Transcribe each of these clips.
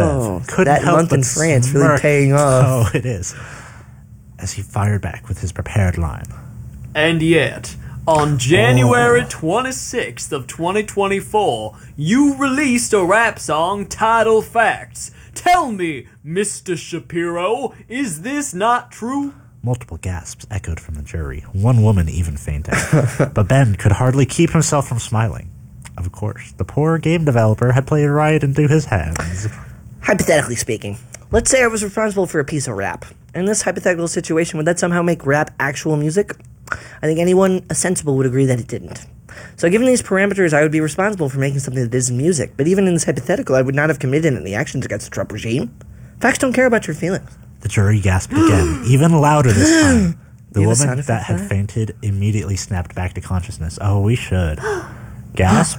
Dev couldn't that help month but in France really smirk. paying off. Oh, it is. As he fired back with his prepared line. And yet, on January 26th of 2024, you released a rap song titled Facts. Tell me, Mr. Shapiro, is this not true? Multiple gasps echoed from the jury. One woman even fainted. But Ben could hardly keep himself from smiling. Of course, the poor game developer had played right into his hands. Hypothetically speaking, let's say I was responsible for a piece of rap. In this hypothetical situation, would that somehow make rap actual music? I think anyone sensible would agree that it didn't. So given these parameters, I would be responsible for making something that is music. But even in this hypothetical, I would not have committed any actions against the Trump regime. Facts don't care about your feelings. The jury gasped again, even louder this time. The woman sound that effect had for that? fainted immediately snapped back to consciousness. Oh, we should. Gasp?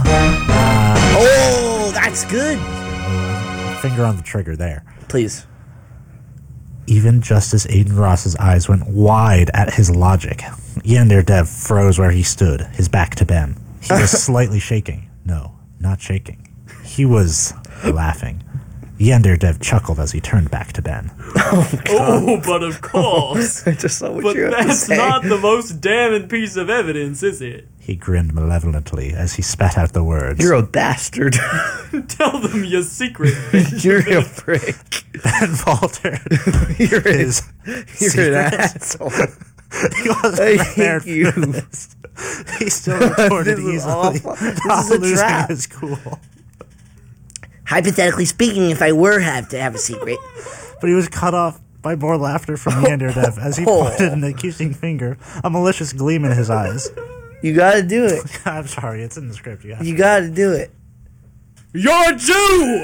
Oh, that's good. Finger on the trigger there. Please. Even Justice Aiden Ross's eyes went wide at his logic. Yander Dev froze where he stood, his back to Ben. He was slightly shaking. No, not shaking. He was laughing. Yander Dev chuckled as he turned back to Ben. Oh, but of course. I just saw what But you had to that's say. not the most damning piece of evidence, is it? He grinned malevolently as he spat out the words. You're a bastard. Tell them your secret. You're a prick. Ben faltered. You're His an secret. asshole. He wasn't I prepared hate you. for this. He still retorted This is easily, awful. This not is a losing trap. his cool. Hypothetically speaking, if I were to have a secret, But he was cut off by more laughter from Yander Dev as he pointed an accusing finger, a malicious gleam in his eyes. you gotta do it. I'm sorry, it's in the script. You have You gotta do it. You're a Jew!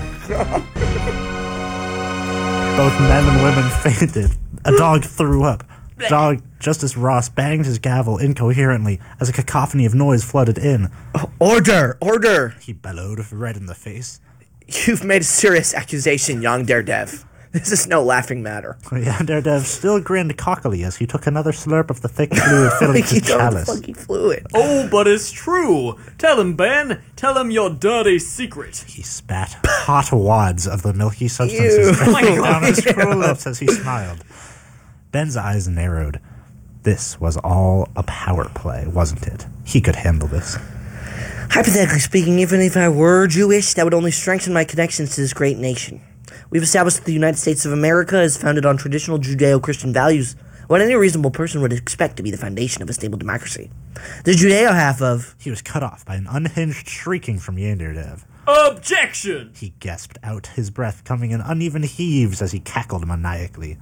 Both men and women fainted. A dog threw up. Justice Ross banged his gavel incoherently as a cacophony of noise flooded in. Order! Order! He bellowed, red in the face. You've made a serious accusation, young Daredevil. This is no laughing matter. Yander Dev still grinned cockily as he took another slurp of the thick fluid filling Like you his don't chalice. fucking fluid. Oh, but it's true. Tell him, Ben. Tell him your dirty secret. He spat hot wads of the milky substances Ew. dripping down his cruel lips as he smiled. Ben's eyes narrowed. This was all a power play, wasn't it? He could handle this. Hypothetically speaking, even if I were Jewish, that would only strengthen my connections to this great nation. We've established that the United States of America is founded on traditional Judeo-Christian values, what any reasonable person would expect to be the foundation of a stable democracy. The Judeo half of... He was cut off by an unhinged shrieking from Yander Dev. Objection! He gasped out, his breath coming in uneven heaves as he cackled maniacally.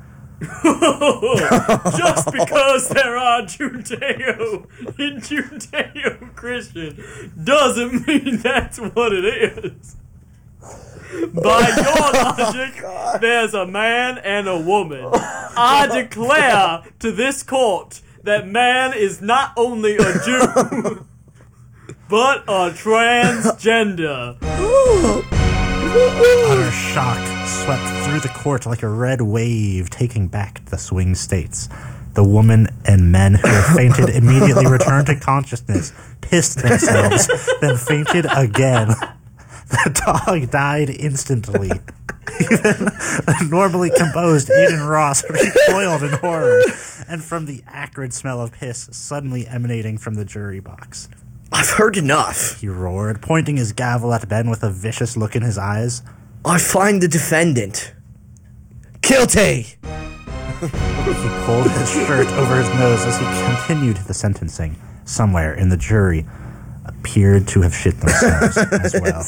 Just because there are Judeo-Christian doesn't mean that's what it is. By your logic, there's a man and a woman. I declare to this court that man is not only a Jew, but a transgender. Utter shock swept through the court like a red wave, taking back the swing states. The woman and men who had fainted immediately returned to consciousness, pissed themselves, then fainted again. The dog died instantly. Even a normally composed Aiden Ross recoiled in horror, and from the acrid smell of piss suddenly emanating from the jury box. I've heard enough. He roared, pointing his gavel at Ben with a vicious look in his eyes. I find the defendant guilty. He pulled his shirt over his nose as he continued the sentencing. Somewhere in the jury appeared to have shit themselves as well.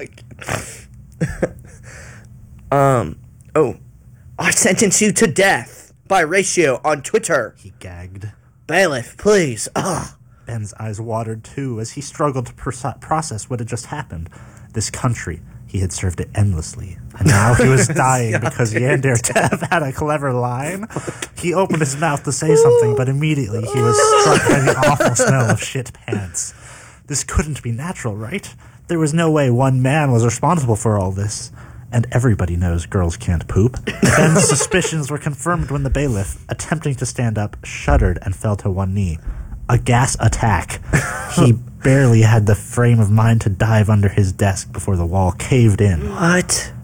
I sentence you to death by ratio on Twitter. He gagged. Bailiff, please. Ben's eyes watered too as he struggled to process what had just happened. This country, he had served it endlessly, and now he was dying because Yander Dev had a clever line. He opened his mouth to say something, but immediately he was struck by the awful smell of shit pants. This couldn't be natural, right? There was no way one man was responsible for all this. And everybody knows girls can't poop. Ben's suspicions were confirmed when the bailiff, attempting to stand up, shuddered and fell to one knee. A gas attack. He barely had the frame of mind to dive under his desk before the wall caved in. What?